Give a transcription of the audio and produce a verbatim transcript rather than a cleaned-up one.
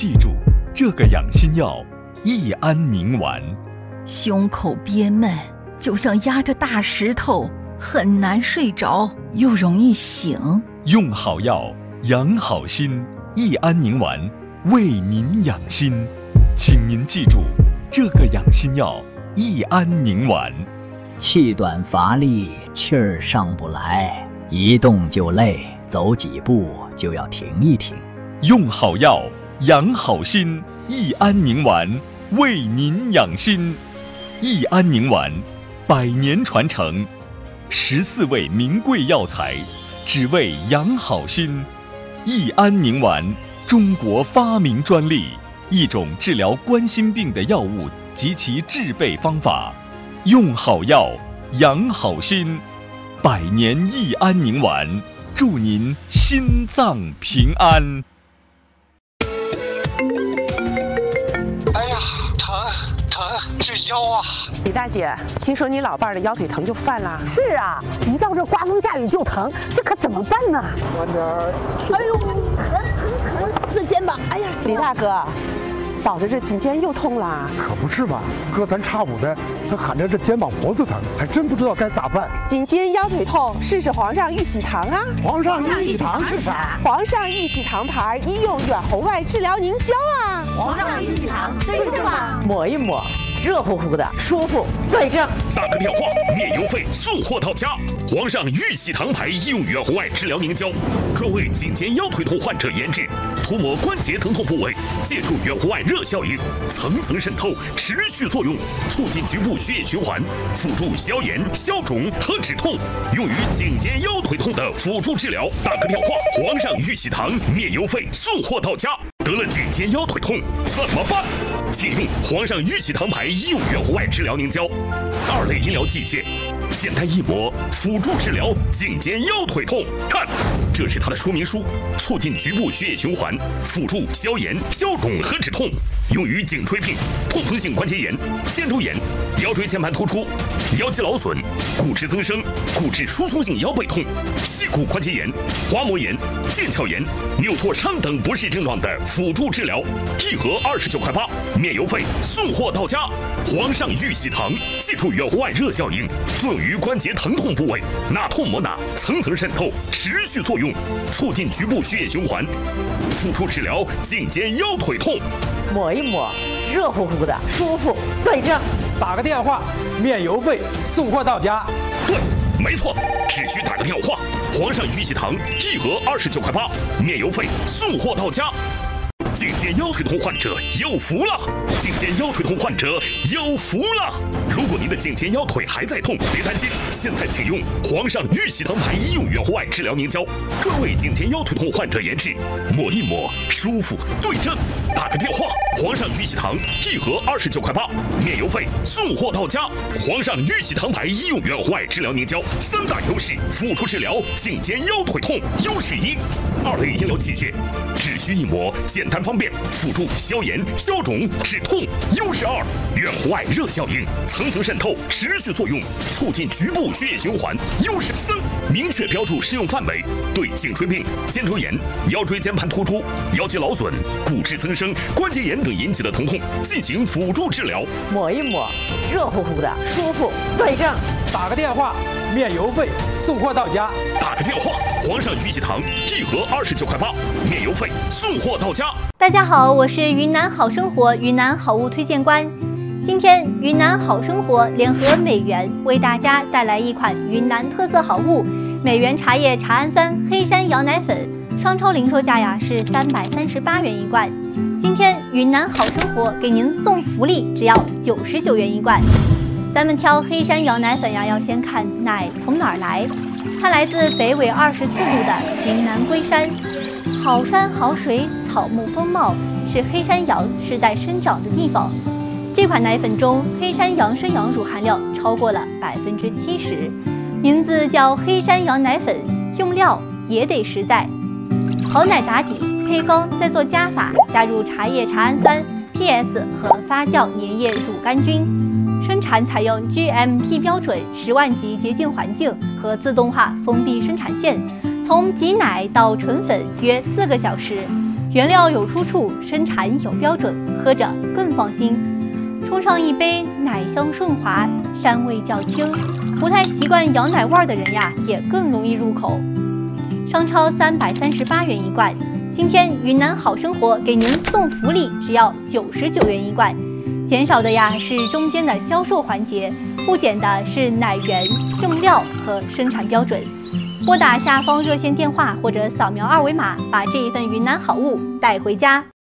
记住这个养心药益安宁丸。 胸口憋闷，就像压着大石头，很难睡着，又容易醒。 用好药，养好心，益安宁丸为您养心。请您记住这个养心药益安宁丸。 气短乏力，气儿上不来，一动就累，走几步就要停一停。 用好药，养好心，益安宁丸为您养心。益安宁丸，百年传承，十四味名贵药材，只为养好心。益安宁丸，中国发明专利，一种治疗冠心病的药物及其制备方法。用好药，养好心，百年益安宁丸，祝您心脏平安。 哎呀，疼疼，这腰啊！ 李大姐，听说你老伴儿的腰腿疼就犯了？ 是啊，一到这刮风下雨就疼，这可怎么办呢？ 慢点儿。 哎呦，疼疼疼！这肩膀，哎呀， 李大哥，嫂子这颈肩又痛了。 可不是嘛，隔三差五的，他喊着这肩膀脖子疼，还真不知道该咋办。 颈肩腰腿痛，试试皇上玉玺堂啊！ 皇上玉玺堂是啥？ 皇上玉玺堂牌医用远红外治疗凝胶啊！ 皇上玉玺堂对症吧？ 抹一抹，热乎乎的，舒服，对症。 打个电话，免邮费，送货到家。皇上玉玺堂牌医用远红外治疗凝胶，专为颈肩腰腿痛患者研制，涂抹关节疼痛部位，借助远红外热效应，层层渗透，持续作用，促进局部血液循环，辅助消炎、消肿和止痛，用于颈肩腰腿痛的辅助治疗。打个电话，皇上玉玺堂免邮费，送货到家。得了颈肩腰腿痛怎么办？请用皇上玉玺堂牌医用远红外治疗凝胶，二类医疗器械，简单一抹，辅助治疗颈肩腰腿痛。看，这是它的说明书，促进局部血液循环，辅助消炎、消肿和止痛，用于颈椎病、痛风性关节炎、肩周炎、腰椎间盘突出、腰肌劳损、骨质增生、骨质疏松性腰背痛、膝骨关节炎、滑膜炎、腱鞘炎、扭挫伤等不适症状的辅助治疗，一盒二十九块八，免邮费，送货到家。皇上玉玺堂，借助远红外热效应，作用于关节疼痛部位，哪痛抹哪，层层渗透，持续作用，促进局部血液循环，辅助治疗颈肩腰腿痛。 抹一抹，热乎乎的，舒服，对症。 打个电话，免邮费，送货到家。 对，没错，只需打个电话。皇上玉玺堂，一盒二十九块八，免邮费，送货到家。颈肩腰腿痛患者有福了！颈肩腰腿痛患者有福了！如果您的颈肩腰腿还在痛，别担心，现在请用皇上玉玺堂牌医用远红外治疗凝胶，专为颈肩腰腿痛患者研制，抹一抹，舒服，对症。打个电话，皇上玉玺堂一盒二十九块八，免邮费，送货到家。皇上玉玺堂牌医用远红外治疗凝胶，三大优势，辅助治疗颈肩腰腿痛。优势一，二类医疗器械，只需一抹，简单方便，辅助消炎、消肿、止痛。优势二，远红外热效应，层层渗透，持续作用，促进局部血液循环。优势三，明确标注适用范围，对颈椎病、肩周炎、腰椎间盘突出、腰肌劳损、骨质增生、关节炎等引起的疼痛进行辅助治疗。 抹一抹，热乎乎的，舒服，对症。 打个电话，免邮费，送货到家。 打个电话，皇上玉玺堂一盒二十九块八，免邮费，送货到家。 大家好，我是云南好生活云南好物推荐官。今天云南好生活联合美源为大家带来一款云南特色好物美源茶叶茶氨酸黑山羊奶粉，商超零售价呀是三百三十八元一罐。今天云南好生活给您送福利，只要九十九元一罐。咱们挑黑山羊奶粉呀，要先看奶从哪儿来，它来自北纬二十四度的云南龟山，好山好水，草木丰茂，是黑山羊世代生长的地方。这款奶粉中黑山羊生羊乳含量超过了百分之七十，名字叫黑山羊奶粉，用料也得实在。好奶打底，配方再做加法，加入茶叶茶氨酸、P S 和发酵粘液乳杆菌。生产采用 G M P 标准十万级洁净环境和自动化封闭生产线，从挤奶到纯粉约四个小时。 原料有出处，生产有标准，喝着更放心。冲上一杯，奶香顺滑，膻味较轻，不太习惯羊奶味的人呀，也更容易入口。商超三百三十八元一罐，今天云南好生活给您送福利，只要九十九元一罐。减少的呀是中间的销售环节，不减的是奶源、用料和生产标准。拨打下方热线电话或者扫描二维码，把这一份云南好物带回家。